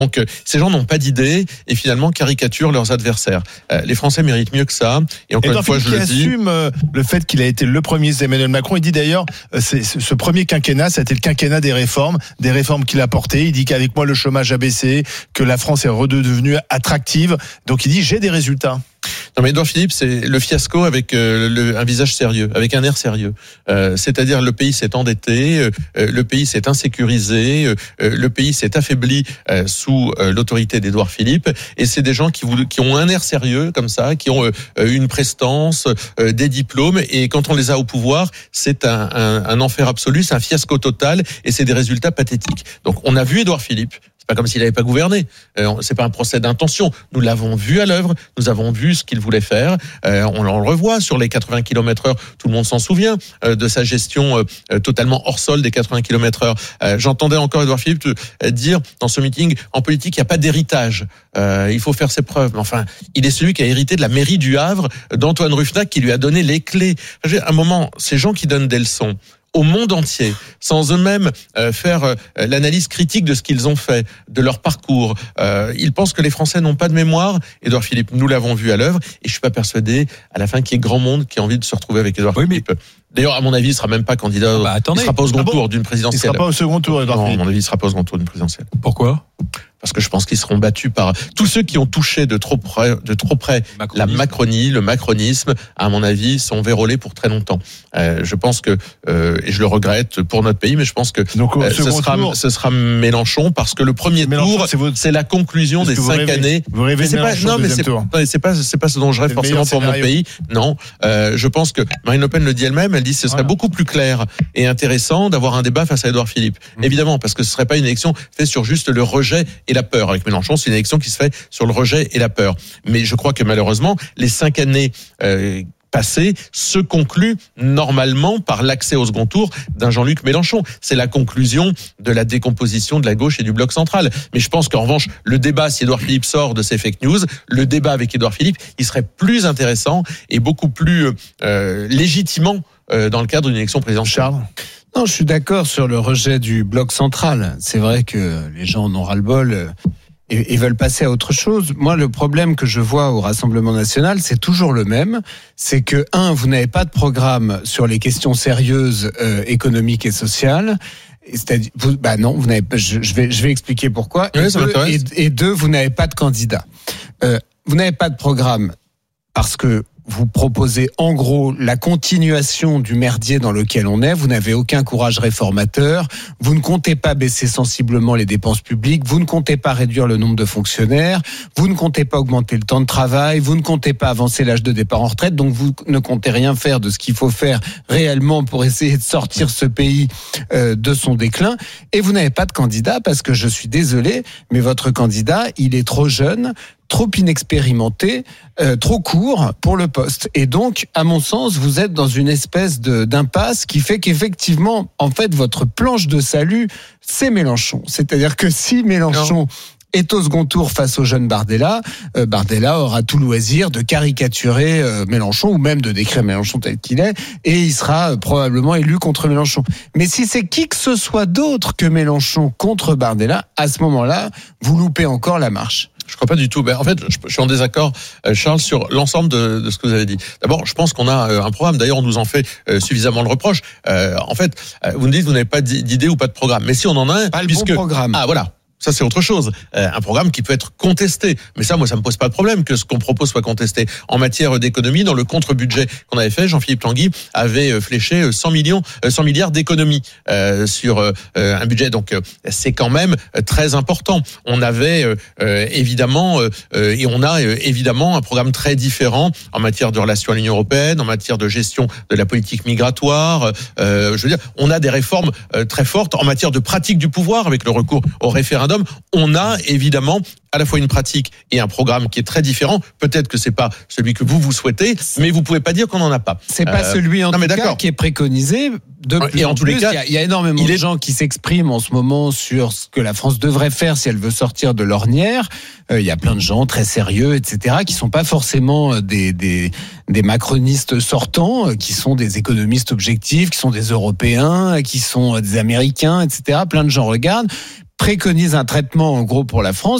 Donc ces gens n'ont pas d'idées et finalement caricaturent leurs adversaires. Les Français méritent mieux que ça. Et encore une fois, je le dis. Assume le fait qu'il a été le premier, c'est Emmanuel Macron. Il dit d'ailleurs, ce premier quinquennat, ça a été le quinquennat des réformes qu'il a portées. Il dit qu'avec moi le chômage a baissé, que la France est redevenue attractive. Donc il dit j'ai des résultats. Non mais Édouard Philippe, c'est le fiasco avec un visage sérieux, avec un air sérieux. C'est-à-dire le pays s'est endetté, le pays s'est insécurisé, le pays s'est affaibli sous l'autorité d'Édouard Philippe. Et c'est des gens qui ont un air sérieux comme ça, qui ont une prestance, des diplômes. Et quand on les a au pouvoir, c'est un enfer absolu, c'est un fiasco total, et c'est des résultats pathétiques. Donc on a vu Édouard Philippe. C'est pas comme s'il n'avait pas gouverné. C'est pas un procès d'intention. Nous l'avons vu à l'œuvre. Nous avons vu ce qu'il voulait faire. On le revoit sur les 80 km/h. Tout le monde s'en souvient de sa gestion totalement hors sol des 80 km/h. J'entendais encore Édouard Philippe dire dans ce meeting, en politique, il n'y a pas d'héritage. Il faut faire ses preuves. Mais enfin, il est celui qui a hérité de la mairie du Havre d'Antoine Ruffnac, qui lui a donné les clés. À un moment, ces gens qui donnent des leçons au monde entier, sans eux-mêmes faire l'analyse critique de ce qu'ils ont fait, de leur parcours. Ils pensent que les Français n'ont pas de mémoire. Édouard Philippe, nous l'avons vu à l'œuvre, et je suis pas persuadé, à la fin, qu'il y ait grand monde qui a envie de se retrouver avec Édouard Philippe. D'ailleurs, à mon avis, il sera même pas candidat. Il sera pas au second tour d'une présidentielle. Il sera pas au second tour, Édouard Philippe. Non, à mon avis, il sera pas au second tour d'une présidentielle. Pourquoi ? Parce que je pense qu'ils seront battus par tous ceux qui ont touché de trop près la Macronie, le macronisme. À mon avis, sont vérolés pour très longtemps. Je pense que, et je le regrette pour notre pays, mais je pense que ce sera Mélenchon, parce que le premier tour, c'est la conclusion des 5 années. Vous rêvez de Mélenchon au deuxième tour. C'est pas ce dont je rêve forcément pour mon pays. Non, je pense que Marine Le Pen le dit elle-même. Elle dit que ce serait beaucoup plus clair et intéressant d'avoir un débat face à Édouard Philippe. Évidemment, parce que ce serait pas une élection faite sur juste le rejet et la peur. Avec Mélenchon, c'est une élection qui se fait sur le rejet et la peur. Mais je crois que malheureusement, les 5 années passées se concluent normalement par l'accès au second tour d'un Jean-Luc Mélenchon. C'est la conclusion de la décomposition de la gauche et du bloc central. Mais je pense qu'en revanche, le débat, si Édouard Philippe sort de ces fake news, le débat avec Édouard Philippe, il serait plus intéressant et beaucoup plus légitimant dans le cadre d'une élection présidentielle. Charles ? Non, je suis d'accord sur le rejet du bloc central. C'est vrai que les gens en ont ras-le-bol et veulent passer à autre chose. Moi, le problème que je vois au Rassemblement national, c'est toujours le même. C'est que, vous n'avez pas de programme sur les questions sérieuses économiques et sociales. C'est-à-dire, vous n'avez pas. Je vais expliquer pourquoi. Oui, et deux, vous n'avez pas de candidat. Vous n'avez pas de programme parce que vous proposez en gros la continuation du merdier dans lequel on est. Vous n'avez aucun courage réformateur. Vous ne comptez pas baisser sensiblement les dépenses publiques. Vous ne comptez pas réduire le nombre de fonctionnaires. Vous ne comptez pas augmenter le temps de travail. Vous ne comptez pas avancer l'âge de départ en retraite. Donc vous ne comptez rien faire de ce qu'il faut faire réellement pour essayer de sortir ce pays de son déclin. Et vous n'avez pas de candidat parce que je suis désolé, mais votre candidat, il est trop jeune, trop inexpérimenté, trop court pour le poste. Et donc, à mon sens, vous êtes dans une espèce d'impasse qui fait qu'effectivement, en fait, votre planche de salut, c'est Mélenchon. C'est-à-dire que si Mélenchon est au second tour face au jeune Bardella, Bardella aura tout loisir de caricaturer Mélenchon ou même de décrire Mélenchon tel qu'il est, et il sera probablement élu contre Mélenchon. Mais si c'est qui que ce soit d'autre que Mélenchon contre Bardella, à ce moment-là, vous loupez encore la marche. Je crois pas du tout. En fait, je suis en désaccord, Charles, sur l'ensemble de ce que vous avez dit. D'abord, je pense qu'on a un programme. D'ailleurs, on nous en fait suffisamment le reproche. En fait, vous nous dites que vous n'avez pas d'idée ou pas de programme. Mais si on en a un, pas le bon programme. Ah, voilà. Ça, c'est autre chose. Un programme qui peut être contesté. Mais ça, moi, ça me pose pas de problème que ce qu'on propose soit contesté. En matière d'économie, dans le contre-budget qu'on avait fait, Jean-Philippe Tanguy avait fléché 100 milliards d'économies sur un budget. Donc, c'est quand même très important. On avait évidemment, et on a évidemment un programme très différent en matière de relations à l'Union européenne, en matière de gestion de la politique migratoire. Je veux dire, on a des réformes très fortes en matière de pratique du pouvoir avec le recours au référendum. On a évidemment à la fois une pratique et un programme qui est très différent. Peut-être que c'est pas celui que vous souhaitez, mais vous pouvez pas dire qu'on en a pas. C'est pas celui en tout cas qui est préconisé. Et en tous les cas, il y a énormément de gens qui s'expriment en ce moment sur ce que la France devrait faire si elle veut sortir de l'ornière. Il y a plein de gens très sérieux, etc., qui sont pas forcément des macronistes sortants, qui sont des économistes objectifs, qui sont des Européens, qui sont des Américains, etc. Plein de gens regardent. préconise un traitement en gros pour la France